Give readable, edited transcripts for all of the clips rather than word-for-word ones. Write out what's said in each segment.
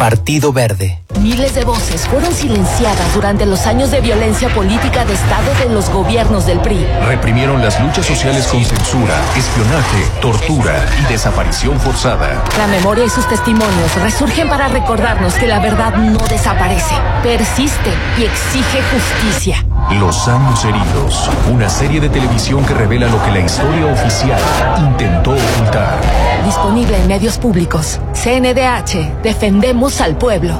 Partido Verde. Miles de voces fueron silenciadas durante los años de violencia política de Estado de los gobiernos del PRI. Reprimieron las luchas sociales con censura, espionaje, tortura y desaparición forzada. La memoria y sus testimonios resurgen para recordarnos que la verdad no desaparece, persiste y exige justicia. Los años heridos, una serie de televisión que revela lo que la historia oficial intentó ocultar. Disponible en medios públicos. CNDH, defendemos al pueblo.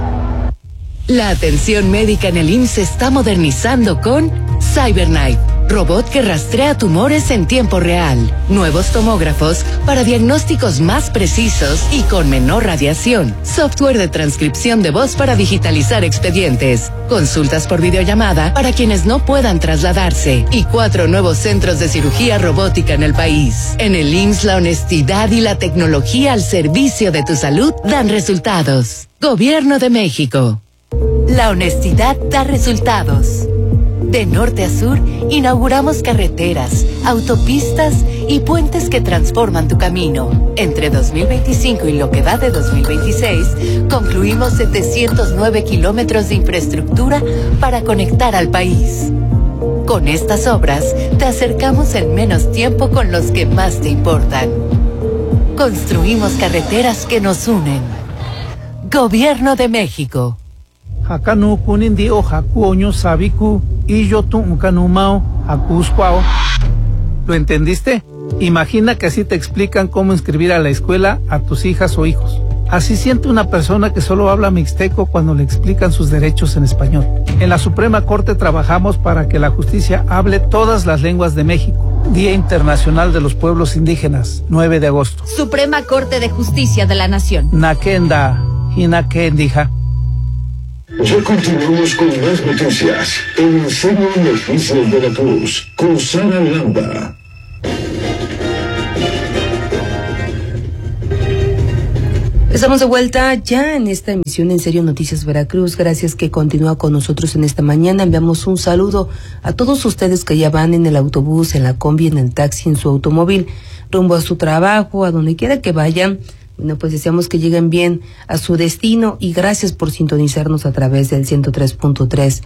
La atención médica en el IMSS se está modernizando con CyberKnife, robot que rastrea tumores en tiempo real. Nuevos tomógrafos para diagnósticos más precisos y con menor radiación. Software de transcripción de voz para digitalizar expedientes. Consultas por videollamada para quienes no puedan trasladarse. Y 4 nuevos centros de cirugía robótica en el país. En el IMSS, la honestidad y la tecnología al servicio de tu salud dan resultados. Gobierno de México. La honestidad da resultados. De norte a sur, inauguramos carreteras, autopistas y puentes que transforman tu camino. Entre 2025 y lo que va de 2026, concluimos 709 kilómetros de infraestructura para conectar al país. Con estas obras, te acercamos en menos tiempo con los que más te importan. Construimos carreteras que nos unen. Gobierno de México. Hakanu kunindi o hakuoño sabiku y yo tu kanumao hakuskwao. ¿Lo entendiste? Imagina que así te explican cómo inscribir a la escuela a tus hijas o hijos. Así siente una persona que solo habla mixteco cuando le explican sus derechos en español. En la Suprema Corte trabajamos para que la justicia hable todas las lenguas de México. Día Internacional de los Pueblos Indígenas, 9 de agosto. Suprema Corte de Justicia de la Nación. Nakenda, Hinakendija. Ya continuamos con más noticias en Serio Noticias Veracruz con Sara Landa. Estamos de vuelta ya en esta emisión en Serio Noticias Veracruz. Gracias que continúa con nosotros en esta mañana. Enviamos un saludo a todos ustedes que ya van en el autobús, en la combi, en el taxi, en su automóvil, rumbo a su trabajo, a donde quiera que vayan. Bueno, pues deseamos que lleguen bien a su destino y gracias por sintonizarnos a través del 103.3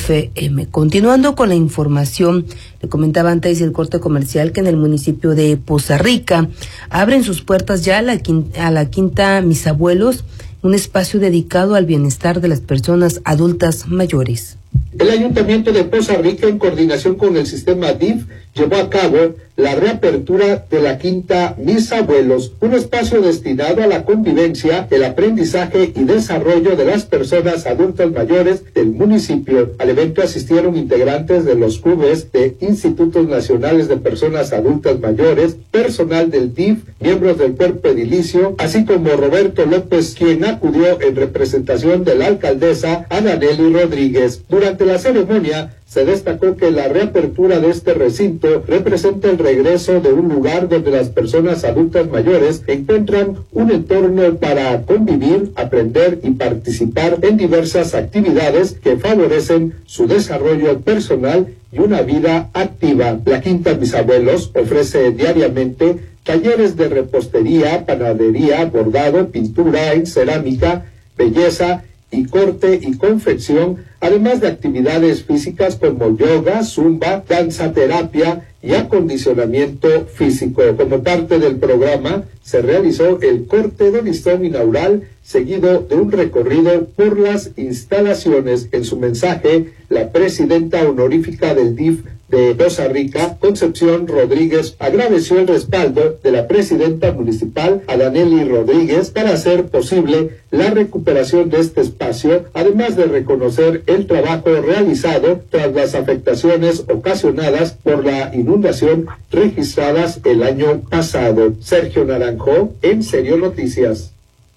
FM. Continuando con la información, le comentaba antes del corte comercial que en el municipio de Poza Rica abren sus puertas ya a la Quinta Mis Abuelos, un espacio dedicado al bienestar de las personas adultas mayores. El Ayuntamiento de Poza Rica, en coordinación con el sistema DIF, llevó a cabo la reapertura de la Quinta Mis Abuelos, un espacio destinado a la convivencia, el aprendizaje y desarrollo de las personas adultas mayores del municipio. Al evento asistieron integrantes de los clubes de Institutos Nacionales de Personas Adultas Mayores, personal del DIF, miembros del cuerpo edilicio, así como Roberto López, quien acudió en representación de la alcaldesa Ananeli Rodríguez. Durante la ceremonia, se destacó que la reapertura de este recinto representa el regreso de un lugar donde las personas adultas mayores encuentran un entorno para convivir, aprender y participar en diversas actividades que favorecen su desarrollo personal y una vida activa. La Quinta Mis Abuelos ofrece diariamente talleres de repostería, panadería, bordado, pintura en cerámica, belleza y corte y confección, además de actividades físicas como yoga, zumba, danza terapia y acondicionamiento físico. Como parte del programa, se realizó el corte de listón inaugural, seguido de un recorrido por las instalaciones. En su mensaje, la presidenta honorífica del DIF de Poza Rica, Concepción Rodríguez, agradeció el respaldo de la presidenta municipal, Adaneli Rodríguez, para hacer posible la recuperación de este espacio, además de reconocer el trabajo realizado tras las afectaciones ocasionadas por la inundación registradas el año pasado. Sergio Naranjo, en Serio Noticias.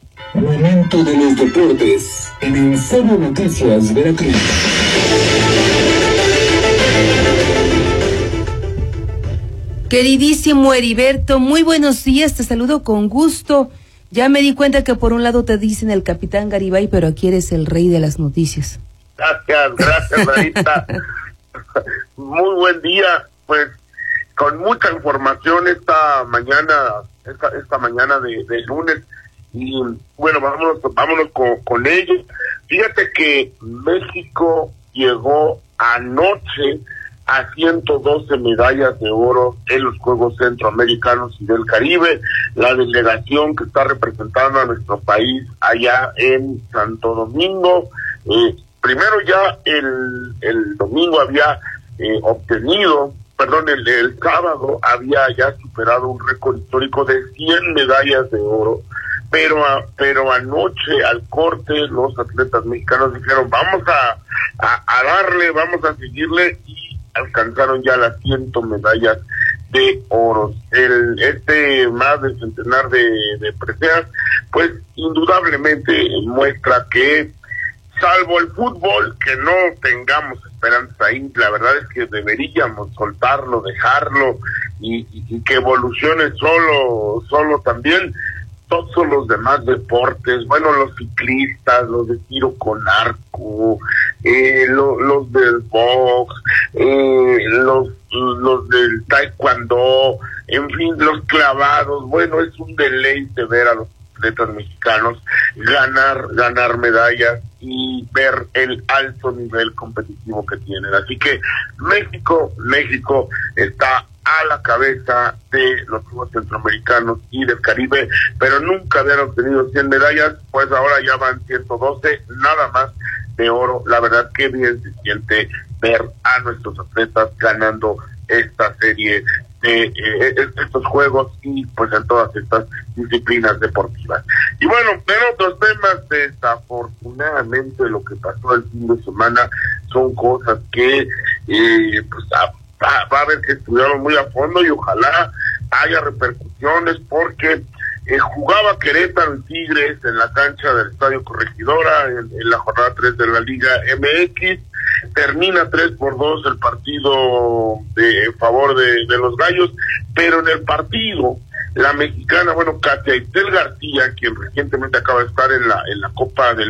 Momento de los deportes en Serio Noticias Veracruz. Queridísimo Heriberto, muy buenos días, te saludo con gusto. Ya me di cuenta que por un lado te dicen el Capitán Garibay, pero aquí eres el rey de las noticias. Gracias, Marita. Muy buen día, pues con mucha información esta mañana de lunes, Y bueno, vámonos con ello. Fíjate que México llegó anoche a 112 medallas de oro en los Juegos Centroamericanos y del Caribe. La delegación que está representando a nuestro país allá en Santo Domingo, primero ya el domingo había el sábado había ya superado un récord histórico de 100 medallas de oro, pero anoche al corte los atletas mexicanos dijeron vamos a darle, vamos a seguirle, y alcanzaron ya las 100 medallas de oro. Más de centenar de preseas, pues indudablemente muestra que, salvo el fútbol, que no tengamos esperanza ahí. La verdad es que deberíamos soltarlo, dejarlo y que evolucione solo también todos los demás deportes, bueno, los ciclistas, los de tiro con arco, los del box, los del taekwondo, en fin, los clavados. Bueno, es un deleite ver a los atletas mexicanos ganar medallas y ver el alto nivel competitivo que tienen. Así que México está a la cabeza de los Juegos Centroamericanos y del Caribe, pero nunca habían obtenido 100 medallas, pues ahora ya van 112, nada más de oro. La verdad que bien se siente ver a nuestros atletas ganando esta serie de estos juegos y pues en todas estas disciplinas deportivas. Y bueno, en otros temas, desafortunadamente lo que pasó el fin de semana son cosas que pues va a haber que estudiarlo muy a fondo y ojalá haya repercusiones, porque jugaba Querétaro y Tigres en la cancha del Estadio Corregidora en la jornada 3 de la Liga MX. Termina 3-2 el partido en favor de los Gallos, pero en el partido la mexicana, Katia Itzel García, quien recientemente acaba de estar en la Copa del